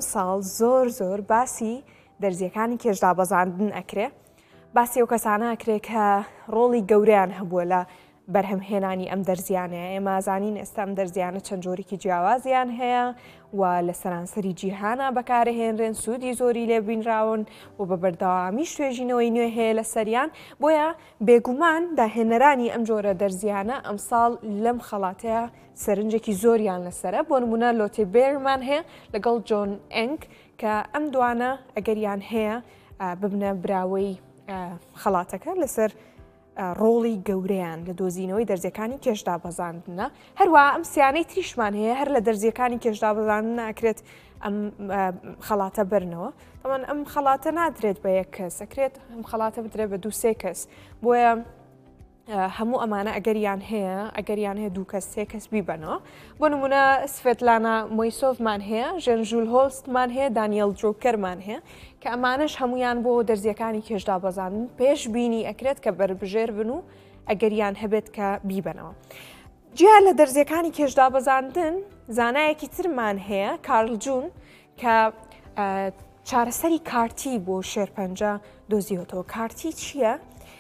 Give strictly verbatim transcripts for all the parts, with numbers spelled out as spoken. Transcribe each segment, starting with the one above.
ساڵ زۆر زۆر باسی دەرزیەکانی کێشدابەزاندن ئەکرێ، باسی ئەو کەسانە ئەکرێ کە ڕۆڵی گەورەیان هەبووە لە بەرهەمهێنانی ئەم دەرزیانەیە. ئێمە زانین ئێستا ئەم دەرزیانە چەند جۆرێکی جیاوازیان هەیە و لە سەرانسەری جیهانە بەکارهێنرێن، سوودی زۆری لێبینراون و بە بەردەوامی شوێژینەوەی نوێ هەیە لە سەریان. بۆیە بێگومان داهێنەرانی ئەم جۆرە دەرزیانە ئەمساڵ لەم خەڵاتەیە سەرنجێکی زۆریان لەسرە. بۆ نمونە لۆتێ بێرمان هەیە لەگەڵ جۆن ئەنگ کە ئەم دوانە ئەگەریان هەیە ببنە براوەی خەڵاتەکە لەسەر ڕۆڵی گەورەیان لە دۆزینەوەی دەرزیەکانی کێشدابەزاندنە. هەروە ئەم سیانەی تریشمان هەیە هەر لە دەرزیەکانی کێشدابەزاندن ئەکرێت ئەم خەڵاتە بەرنەوە. تەمان ئەم خەڵاتە نادرێت بە یەک کەس، ئەکرێت ئەم خەڵاتە بدرێت بە دوو سێ کەس. بۆیە هەموو ئەمانە ئەگەریان هەیە ئەگەریان هەیە دوو کەس سێ کەس بیبەنەوە. بۆ نمونە سڤێتلانا مۆیسۆڤمان هەیە، ژێن ژول هۆلستمان هەیە، دانیێل جۆکەرمان هەیە کە ئەمانش هەمویان بۆ دەرزیەکانی کێشدابەزاندن پێش بینی ئەکرێت کە بەربژێر بن و ئەگەریان هەبێت کە بیبەنەوە. جیا لە دەرزیەکانی کێشدابەزاندن زانایەکی ترمان هەیە، کارل جون، کە چارەسەری کارتی بۆ شێرپەنجە دۆزیوەتەوە. کارتی چییە؟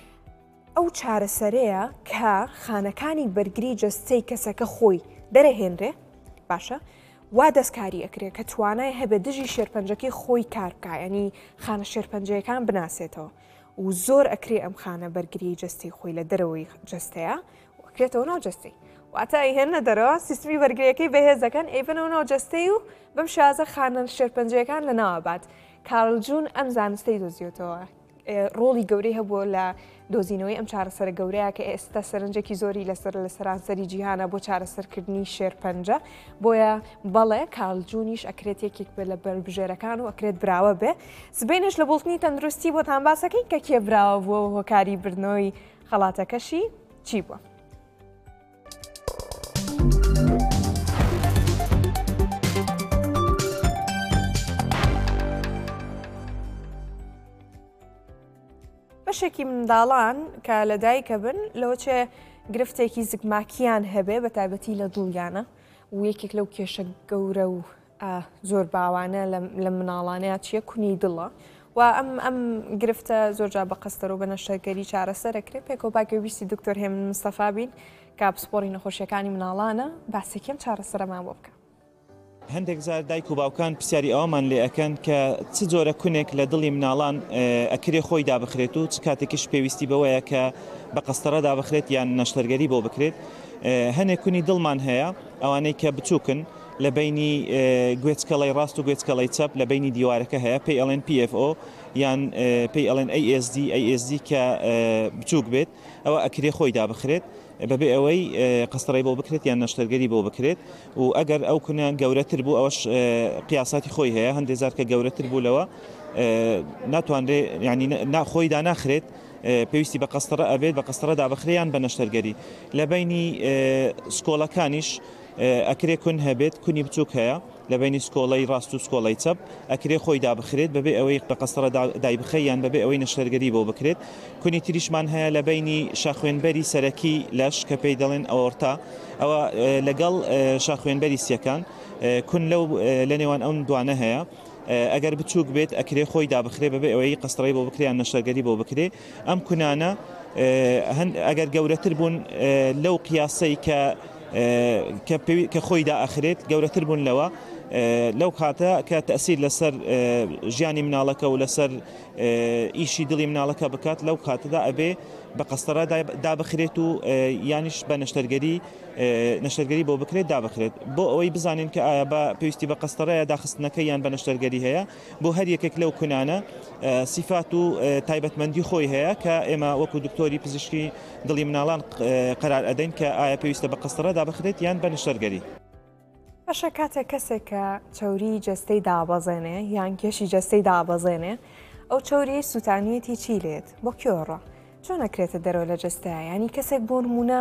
ئەو چارەسەرەیە کە خانەکانی بەرگری جەستەی کەسەکە خۆی دەرەهێنرێ، باشە وا دەستکاری ئەکرێت کە توانای هەبێت دژی شێرپەنجەکەی خۆی کار بکە، ینی خانە شێرپەنجەکان بناسێتەوە و زۆر ئەکرێ ئەم خانە بەرگری جەستەی خۆی لە دەرەوەی جەستەیە وەکرێتەوە ناو جەستەی، واتە هێنە دەرەوە سیستمی بەرگریەکەی بەهێزەکەن ئەیبنەوە ناو جەستەی و بەم شازە خانە شێرپەنجەکان لە ناوەبات. کارل جون ئەم زانستەی دۆزیوتەوە، ڕۆڵی گەورەی هەبووە لە دۆزینەوەی ئەم چارەسەرە گەورەیە کە ئێستا سەرنجێکی زۆری لەسەر لە سەرانسەری جیهانە بۆ چارەسەرکردنی شێرپەنجە. بۆیە بەڵێ کارل جونیش ئەکرێت یەکێک بێت لە بەربژێرەکان و ئەکرێت براوە بێ. سبەینش لە بوڵتنی تەندروستی بۆتان باسەکەی کە کێ براوە بووە و هۆکاری بردنەوەی خەڵاتەکەشی چی بووە. بەشێکی منداڵان کە لە دایکە بن لەوەچێ گرفتێکی زگماکیان هەبێ بە تایبەتی لە دڵیانە و یەکێک لەو کێشە گەورە و زۆر باوانە لە مناڵانەیە چیە؟ کونی دڵە و ئەم ئەم گرفتە زۆرجا بە قەستەر و بە نەشتەرگەری چارەسەرەکرێت. پێکەوە باگەویستی دکتۆر هێمن مستەفا بین کە پسپۆڕی نەخۆشیەکانی مناڵانە باسێکم چارەسەرەمان بۆ بکە. هەندێک زار دایک و باوکان پرسیاری ئەومان لێ ئەەکەن کە چ جۆرە کونێک لە دڵی مناڵان ئەکرێ خۆی دابخرێت و چ کاتێکیش پێویستی بەوەیە کە بە قەستەرە دابخرێت یان نەشتەرگەری بۆ بکرێت. هەنێک کونی دڵمان هەیە ئەوانەی کە بچووکن لە بینی گوێچکەڵی ڕاست و گوێچکەڵی چەپ لە بینی دیوارەکە هەیە، پێی ئەڵێن پی ئەف ئۆ یان پێی ئەڵێن ئەی ئێس دی ئەی ئێس دی کە بچووک بێت، ئەوە ئەکرێ خۆی دابخرێت بەبێ ئەوەی قەستەڕی بۆ بکرێت یان نەشتەرگەری بۆ بکرێت. و ئەگەر ئەو کونیان گەورەتر بوو ئەوەش قیاساتی خۆی هەیە، هەندێک زار کە گەورەتر بوو لەوە ناتوانرێ ینی خۆی داناخرێت، پێویستی بە قەستەرە ئەبێت بە قەستەرە دابخرێیان بە نەشتەرگەری. لە بینی سکۆڵەکانیش ئەکرێ کون هەبێت، کونی بچووک هەیە لە بینی سکۆڵی ڕاست و سکۆڵی چەپ ئەکرێ خۆی دابخرێت بەبێ ئەوەی بە قەستەرە دایبخەی یان بەبێ ئەوەی نەشتەرگەری بۆ بکرێت. کونی تریشمان هەیە لە بینی شاخوێنبەری سەرەکی لەش کە پێی دەڵێن ئەوۆرتا، ئەوە لەگەڵ شاخوێنبەری سیەکان کون لەو لە نێوان ئەو دوانە هەیە. ئەگەر بچووک بێت ئەکرێ خۆی دابخرێ بەبێ ئەوەی قەستەڕی بۆ بکرێ یان نەشتەرگەری بۆ بکرێ. ئەم کونانە ئەگەر گەورەتر بوون لەو قیاسەی کە کە خۆی دائەخرێت گەورەتر بوون لەوە، لەو کاتە کە تەسیر لەسەر ژیانی مناڵەکە و لەسەر ئیشی دڵی مناڵەکە بکات، لەو کاتەدا ئەبێ بە قەستەرە دابخرێت و یانیش بە نەشتەرگەری نەشتەرگەری بۆ بکرێت دابخرێت. بۆ ئەوەی بزانین کە ئایا بە پێویستی بە قەستەرەیە داخستنەکەی یان بە نەشتەرگەری هەیە. بۆ هەر یەکێک لەو کونانە سیفات و تایبەتمەندی خۆی هەیە کە ئێمە وەکو دکتۆری پزیشکی دڵی مناڵان قەرار ئەدەین کە ئایا پێویستە بە قەستەرە دابخرێت یان بە نەشتەرگەری. باشە کاتێک کەسێک کە چەوری جەستەی دابەزێنێ یان کێشی جەستەی دابەزێنێ، ئەو چەوری سووتانیەتی چی لێت بۆ کێڕە چۆن ئەکرێتە دەرەوە لە جەستەیە؟ ینی کەسێک بۆ نمونە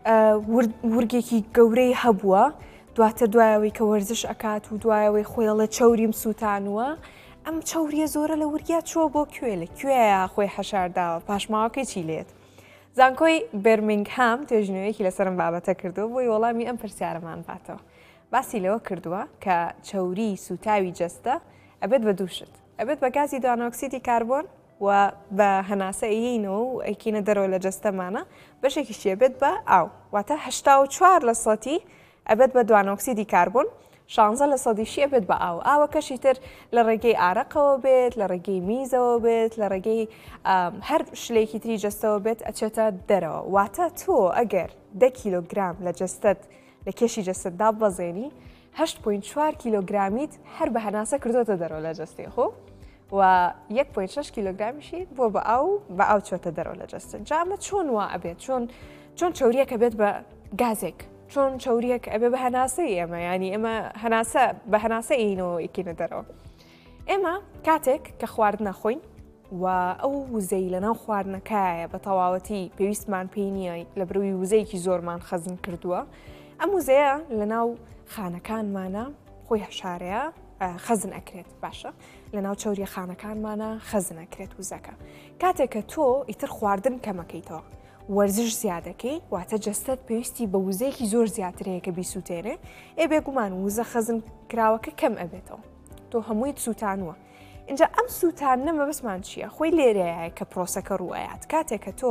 ورگێکی گەورەی هەبووە، دواتر دوایەوەی کە وەرزش ئەکات و دوایەوەی خۆیڵە چەوریم سووتانوە، ئەم چەوریە زۆرە لە ورگیا چووە بۆ کوێ لە کوێیە خۆی حەشارداوە، پاشماوەکەی چی لێت؟ زانکۆی بەرمینگهام توێژینەوەیەکی لەسەرم بابەتە کردو بۆی وەڵامی ئەم پرسیارەمان باتەوە. باسی لەوە کردووە کە چەوری سوتاوی جەستە ئەبێت بە دووشت ئەبێت بە گازی دوانۆکسیدی کاربۆن و بە هەناسە ئەینەوە و ئەیکینە دەرەوە لە جەستەمانە بەشێکیشیە بێت بە ئاو واتە هەشتا و چوار لە سەتی ئەبێت بە دوانۆکسیدی کاربۆن شانزە لە سەدیشی ئەبێت بە ئاو ئاوە کەشی تر لە ڕێگەی ئارەقەوە بێت لە ڕێگەی میزەوە بێت لە ڕێگەی هەر شلێکی تری جەستەوە بێت ئەچێتە دەرەوە واتە تۆ ئەگەر ده کیلۆگرام لە جەستت لە کێشی جەستتدا بەزێنی هەشت پۆینت چوار کیلۆگرامیت هەر بە هەناسە کردوتە دەرەوە لە جەستی خۆ و یەک پۆینت شەش کیلۆگرامیشی بۆ بە ئاو بە ئاو چۆتە دەرەوە لە جەستن جامە چۆن وا ئەبێت چۆن چۆن چۆریەکە بێت بە گازێک چۆن چۆریەک ئەبێ بە هەناسەی ئێمە ینی ئێمە هەناسە بە هەناسە ئینەوە ئیکینە دەرەوە ئێمە کاتێک کە خواردن نەخۆین و ئەو وزەی لەناو خواردنەکایە بە تەواوەتی پێویستمان پێی نییە لە بروی وزەیەکی زۆرمان خەزم کردووە ئەم وزەیە لەناو خانەکانمانە خۆی هەشارەیە خەزن ئەکرێت باشە لەناو چۆریە خانەکانمانە خەزن ئەکرێت وزەکە کاتێککە تۆ ئیتر خواردن کەمەکەیتەوە وەرزش زیادەکەی واتە جەستت پێویستی بە وزەیەکی زۆر زیاترەیە کە بیسووتێنێ ئێ بێگومان وزە خەزن کراوەکە کەم ئەبێتەوە تۆ هەمووی سووتانوە اینجا ئەم سووتان نەمە بەسمان چییە خۆی لێرەیە کە پرۆسەکە ڕوایات کاتێککە تۆ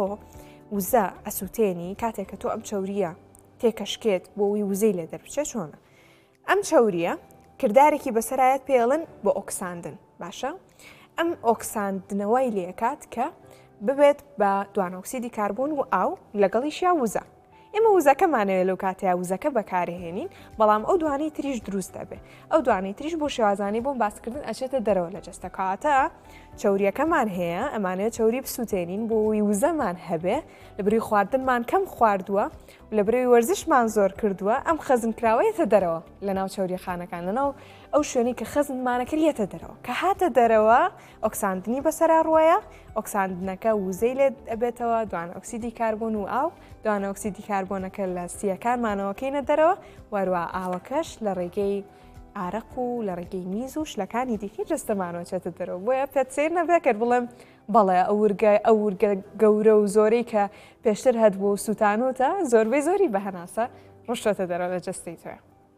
وزە ئەسووتێنی کاتێککە تۆ ئەم چەوریە تێکەشکێت بۆەوەی وزەی لێ دەربچێت چۆنە ئەم چەوریە کردارێکی بەسەرایەت پێڵن بۆ ئۆکساندن باشە ئەم ئۆکساندنەوەی لێکات کە ببێت بە دوانۆکسیدی کاربۆن و ئاو لەگەڵیشیا وزە ئێمە وزەکەمانەوێت لەو کاتەیە وزەکە بەکارهێنین بەڵام ئەو دوانەی تریش دروست دەبێ ئەو دوانەی تریش بۆ شێوازانی بۆم باسکردن ئەچێتە دەرەوە لە جەستەکاتە چەوریەکەمان هەیە ئەمانەیە چەوری بسووتێنین بۆی وزەمان هەبێ لە بری خواردنمان کەم خواردووە و لە بروی وەرزشمان زۆر کردووە ئەم خەزنکراوەیەتە دەرەوە لە ناو چەوری خانەکان لەناو ئەو شوێنی کە خەزنمانەکردێتە دەرەوە کە هاتە دەرەوە ئۆکساندنی بەسەرا ڕوایە ئۆکساندنەکە وزەی لێ ئەبێتەوە دوان ئۆکسیدی کاربۆن و ئاو دوان ئۆکسیدی کاربۆنەکە لە سیەکانمانەوەکەینە دەرەوە وەروە ئاوەکەش لە ڕێگەی ئارەق و لە ڕێگەی میز و شلەکانی دیکەی جەستەمانەوە چێتە دەرەوە بۆیە پێچێر نەبێکرد بڵێم بەڵێ ئەورگە ئەورگە گەورە و زۆرەی کە پێشتر هەت بۆ سووتانوتە زۆربەی زۆری بە هەناسە ڕشتە دەرەوە لە جەستی توێ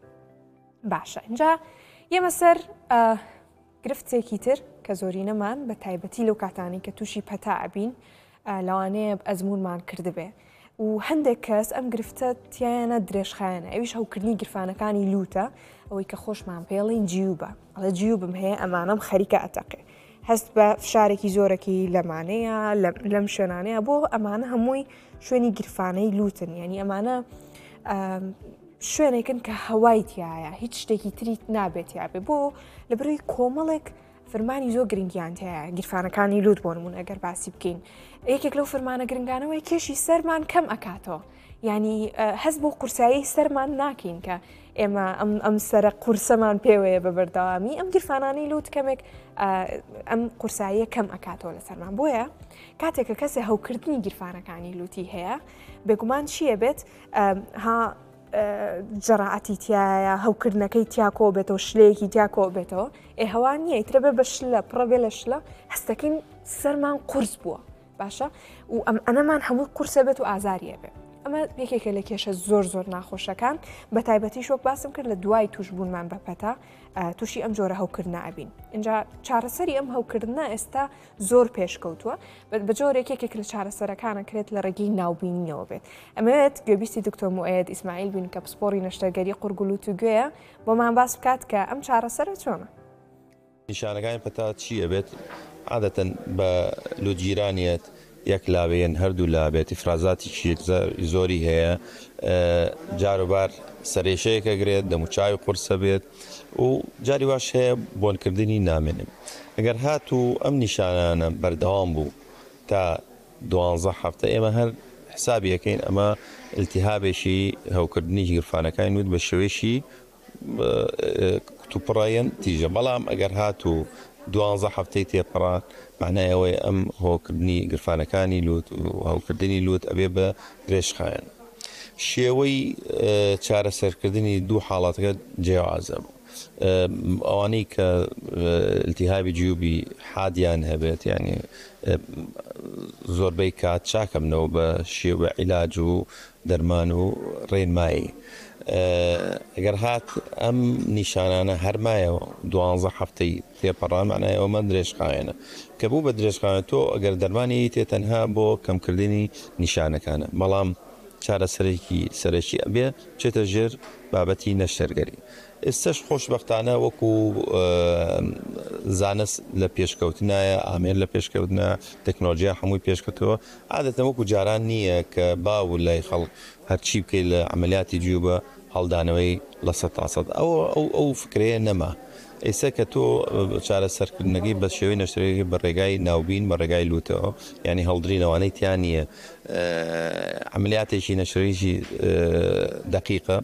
باشە اینجا ئێمە سەر گرفتێکی تر کە زۆری نەمان بە تایبەتی لەو کاتانی کە تووشی پەتا ئەبین لەوانەیە ئەزمونمان کردبێ و هەندێک کەس ئەم گرفتە تیانە درێژخایەنە ئەویش هەوکردنی گرفانەکانی لوتە ئەوەی کە خۆشمان پێڵین جیوبە ئەڵە جیوبم هەیە ئەمانەم خەریکە ئەتەقێ هەست بە فشارێکی زۆرەکی لەمانەیە لەم شوێنانەیە بۆ ئەمانە هەمووی شوێنی گرفانەی لوتن یعنی ئەمانە شوێنێکن کە هەوای تایە هیچ شتێکی تری نابێت یابێ بۆ لە بروی کۆمەڵێک فەرمانی زۆر گرنگیان هەیە گیرفانەکانی لوت بۆنمون ئەگەر باسی بکەین یەکێک لەو فەرمانە گرنگانەوەی کێشی سەرمان کەم ئەکاتەوە ینی هەست بۆ قورسایی سەرمان ناکەین کە ئێمە ئەم سەرە قورسەمان پێوەیە بە بەردەوامی ئەم گیرفانانی لوت کەمێک ئەم قورساییە کەم ئەکاتەوە لە سەرمان بۆیە کاتێککە کەسێ هەوکردنی گیرفانەکانی لوتی هەیە بێگومان چییە بێت ها جەڕاعەتی تایە هەوکردنەکەی تیاکۆ بێتەوە شلەیەکی تیاکۆ بێتەوە ئێ هەوان نییە ئیترە بێ بە شلە پڕەبێ لە شلە هەستەکەین سەرمان قورس بووە باشە و ئەم ئەنەمان هەمووی قورسە بێت و ئازاریە بێ ئەمە یەکێکە لە کێشە زۆر زۆر ناخۆشەکان بە تایبەتی شۆک باسم کرد لە دوای توش بوونمان بە پەتا تووشی ئەم جۆرە هەوکردە ئەبین اینجا چارەسەری ئەم هەوکردنە ئێستا زۆر پێشکەوتووە بە جۆرێک یەکێک لە چارەسەرەکانە کرێت لە ڕێگەی ناوبینیەوە بێت ئەمەوێت گوێبیستی دکتۆر موعید ئیسماعیل بین کە پسپۆری نەشتەرگەری قورگلووت و گوێیە بۆمان باس بکات کە ئەم چارەسەرە چۆنە نیشانەکانی پەتا چییە بێت عادەتەن بە لوجیرانیەت یەک لاوێن هەردوو لابێت ئیفرازاتی زۆری هەیە جاروبار سەرێشەیەکە گرێت دەموچاوی قورسە بێت و جاری واش هەیە بۆنکردنی نامێنم ئەگەر هاتوو ئەم نیشانانە بەردەوام بوو تا دوانزە هەفتە ئێمە هەر حسابی یەکەین ئەمە التیهابێکی هەوکردنی گیرفانەکانی نوت بە شێوێشی تووپڕایەن تیژە بەڵام ئەگەر هاتوو دوانزە هەفتەی تێپەڕات معنای ئەوەی ئەم هۆکردنی گرفانەکانی لوت و هەوکردنی لوت ئەبێ بە درێژخایەن شێوەی چارەسەرکردنی دوو حاڵاتەکە جیاوازە بوو ئەوانەی کە التیهابی جیوبی حادیان هەبێت ینی زۆربەی کات چاکەمنەوە بە شێوە عیلاج و دەرمان و ڕێنمایی ئەگەر هات ئەم نیشانانە هەرمایەوە دوانزە هەفتەی تێپەڕان معنای ئەومە درێژخایەنە کە بوو بە درێژخانە تۆ ئەگەر دەرمانی تێ تەنها بۆ کەمکردنی نیشانەکانە بەڵام چارەسەرێکی سەرەکی ئەبێ بچێتە ژێر بابەتی نەشتەرگەری. ئێستش خۆشبەختانە وەکو زانست لە پێشکەوتنایە ئامێر لە پێشکەوتنە تەکنۆلۆژیا هەمووی پێشکەوتەوە عادەتەن وەکو جاران نییە کە باو لای خەڵک هەرچی بکەیت لە عملیاتی جووبە هەڵدانەوەی لە سەد تا سەد ئەوە ئەو ئەو فکرەیە نەما. ئێستا کە تۆ چارەسەرکردنەکەی بە شێوەی نەشتەرگەری بە ڕێگای ناوبین بە ڕێگای لوتەوە ینی هەڵدرینەوەی تیان نییە عملیاتێکی نەشریشی دقیقە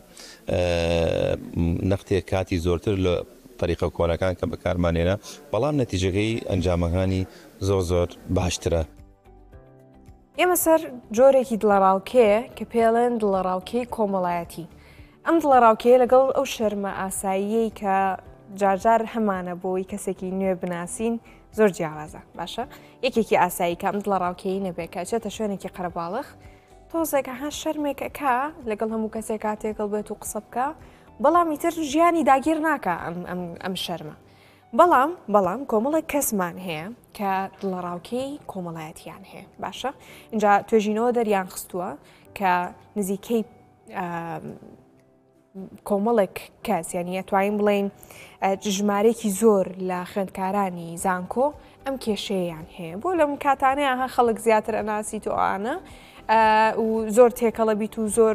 نەختێک کاتی زۆرتر لە طریقە کۆنەکان کە بەکارمانێنە بەڵام نەتیجەکەی ئەنجامەکانی زۆر زۆر باشترە. ئێمە سەر جۆرێکی دڵەڕاوکەیە کە پێڵێن دڵەڕاوکەی کۆمەڵایەتی. ئەم دڵەڕاوکەیە لەگەڵ ئەو شەرمە ئاساییەی کە جارجار هەمانە بۆی کەسێکی نوێ بناسین زۆر جیاوازە باشە یەکێکی ئاسایی کە ئەم دڵەڕاوکەی نەبێت کە چێتە شوێنێکی قەرەباڵغ تۆزێکە ها شەرمێکەکە لەگەڵ هەموو کەسێک کاتێکەڵ بێت و قسە بکە بەڵامی تر ژیانی داگیر ناکە ئەم شەرمە بەڵام بەڵام کۆمەڵێک کەسمان هەیە کە دڵەڕاوکەی کۆمەڵایەتیان هەیە باشە اینجا توێژینەوە دەریان خستووە کە نزیکەی کۆمەڵێک کەس یعنی ئەتوانین بڵێن ژمارێکی زۆر لە خوێندکارانی زانکۆ ئەم کێشەیەیان هەیە بۆ لەم کاتانەیە ها خەڵک زیاتر ئەناسی تۆ ئانە و زۆر تێکەڵە بیت و زۆر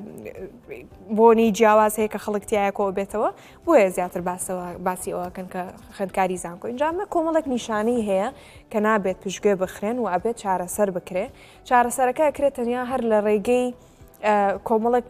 بۆنی جیاواز هەیە کە خەڵکتیایەکەوە بێتەوە بۆیە زیاتر باسی ئەوەکەن کە خوێندکاری زانکۆ اینجامە کۆمەڵێک نیشانەی هەیە کە نابێت پشتگوێ بخرێن و ئەبێت چارەسەر بکرێ چارەسەرەکە ئەکرێت تەنیا هەر لە ڕێگەی کۆمەڵێک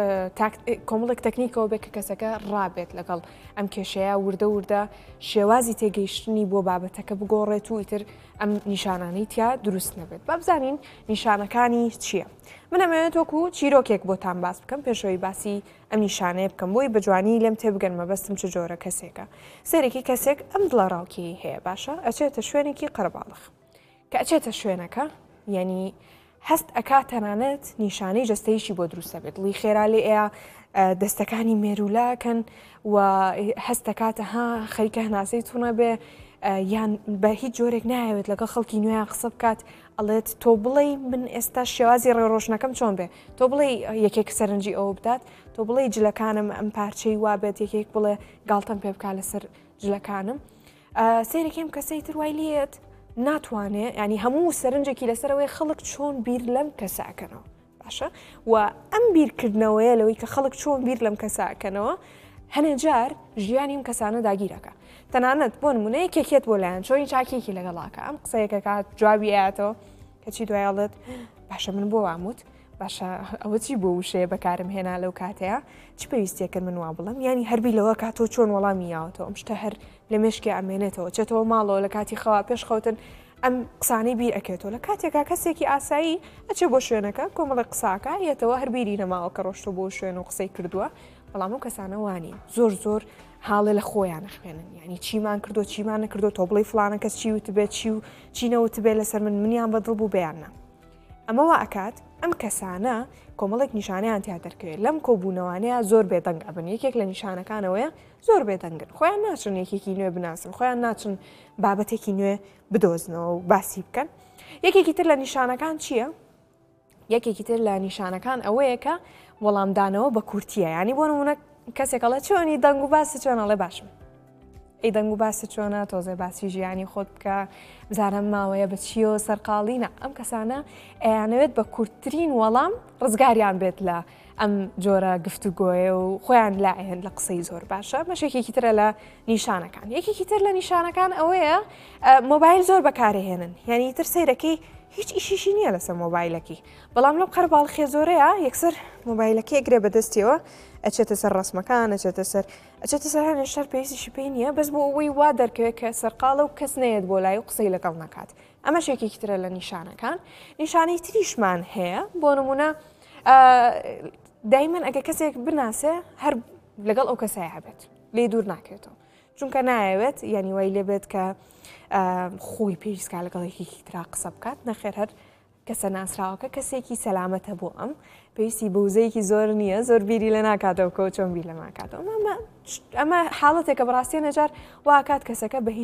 کۆمەڵێک تەکنیکەوە بێت کە کەسەکە ڕابێت لەگەڵ ئەم کێشەیە وردە وردە شێوازی تێگەیشتنی بۆ بابەتەکە بگۆڕێت و ئیتر ئەم نیشانانەی تیا دروست نەبێت با بزانین نیشانەکانی چییە. من ئەمەوێت وەکو چیرۆکێک بۆتان باس بکەم پێشەوەی باسی ئەم نیشانەیە بکەم بۆی بە جوانی لێم تێبگەن مەبەستم چه جۆرە کەسێکە سێرێکی کەسێک ئەم دڵەڕاوکی هەیە باشە ئەچێتە شوێنێکی قەرەباڵغ کە ئەچێتە شوێنەکە یعنی هەست ئەکات تەنانەت نیشانەی جەستەیشی بۆ دروستە بێت دڵی خێرا لێ ئەیە دەستەکانی مێرولاکەن و هەستەکاتە ها خەریکە هەناسەی توونە بێ یان بە هیچ جۆرێک نایەوێت لەگەڵ خەڵکی نوێیان قسە بکات ئەڵێت تۆ بڵێ من ئێستا شێوازی ڕێڕۆشنەکەم چۆن بێ تۆ بڵێ یەکێک سەرنجی ئەوە بدات تۆ بڵێ جلەکانم ئەم پارچەی وا بێت یەکێک بڵێ گاڵتەم پێ بکات لەسەر جلەکانم سێرێکیم کەسەی تر وای لێت ناتوانێت ینی هەموو سەرنجێکی لەسەرەوەی خەڵک چۆن بیر لەم کەساکەنەوە باشە و ئەم بیرکردنەوەیە لەوەی کە خەڵک چۆن بیر لەم کەساکەنەوە هەنێ جار ژیانیم کەسانە داگیرەکە تەنانەت بۆ نمونەیە کێکێت بۆ لایەن چۆنی چاکێکی لەگەڵاکە ئەم قسەیەکە کات جوابی ئاەتەوە کەچی دوایڵێت باشە من بۆ واموت باشە ئەوە چی بۆ وشەیە بەکارم هێنا لەو کاتەیە چی پێویستێکرد من وا بڵم ینی هەربی لەوە کاتۆ چۆن وەڵامی یاوەتەوە ئەم شتە هەر لە مێشکی ئەمێنێتەوە چێتەوە ماڵەوە لە کاتی خەوا پێش خەوتن ئەم قسانەی بیر ئەکێتەوە لە کاتێکا کەسێکی ئاسایی ئەچێ بۆ شوێنەکە کۆمەڵە قساکە یەتەوە هەربیری نەماوە کە ڕۆشتە بۆ شوێن و قسەی کردووە بەڵام و کەسانە وانی زۆر زۆر حاڵێ لە خۆیان نەخوێنن ینی چیمان کردو چیمان نەکردو تۆ بڵێ فلانە کەس چی وتبێت چی و چینەوت بێت لەسەر من منیان بەدڵ بوو بەیاننا ئەمەوە ئەکات ئەم کەسانە کۆمەڵێک نیشانەیان تیا دەرکەوێت لەم کۆبوونەوانەیە زۆر بێدەنگ ئەبن یەکێک لە نیشانەکانەوەیە زۆر بێدەنگن خۆیان ناچن یەکێکی نوێ بناسن خۆیان ناچن بابەتێکی نوێ بدۆزنەوە و باسی بکەن یەکێکی تر لە نیشانەکان چییە؟ یەکێکی تر لە نیشانەکان ئەوەیە کە وەڵامدانەوە بە کورتیە ینی بۆ نمونە کەسێکەڵە چۆنی دەنگ و باسی چۆنەڵێ باشم ئەی دەنگ و باسی چۆنە تۆزێ باسی ژیانی خۆت بکە بزانم ماوەیە بە چیۆ سەرقاڵینە ئەم کەسانە ئەیانەوێت بە کورتترین وەڵام ڕزگاریان بێت لە ئەم جۆرە گفتوگۆیە و خۆیان لایەن لە قسەی زۆر باشە مەشێکێکی ترە لە نیشانەکان یەکێکی تر لە نیشانەکان ئەوەیە مۆبایل زۆر بەکارهێنن یعنی تر سەیرەکەی هیچ ئیشیشی نییە لەسەر مۆبایلەکی بەڵام لەم قەرباڵخێ زۆرەیە یەکسەر مۆبایلەکەی ئەگرێ بەدەستیەوە ئەچێتە سەر ڕسمەکان ئەچێتە سەر ئەچێتە سەر هەنێ شەر پێویستیشی پێی نییە بەس بۆ ئەوەی وا دەرکەوێت کە سەرقاڵە و کەس نەیەت بۆ لای و قسەی لەگەڵ نەکات ئەمە شێکێکی ترە لە نیشانەکان نیشانەی تریشمان هەیە بۆ نمونە دایمەن ئەگە کەسێک بناسێ هەر لەگەڵ ئەو کەسای هەبێت لێ دوور ناکرێتەوە چونکە نایەوێت یعنی وای لێبێت کە خۆی پێویستکە لەگەڵ یەکێکی ترا قسە بکات نەخێر هەر کەسە ناسراوەکە کەسێکی سەلامەتە بۆ ئەم پێویستی بەوزەیەکی زۆر نییە زۆر بیری لە ناکاتەوە کۆ چۆن بی لە ناکاتەوە ئەمە حاڵەتێکە بەڕاستی نەجار واکات کەسەکە بە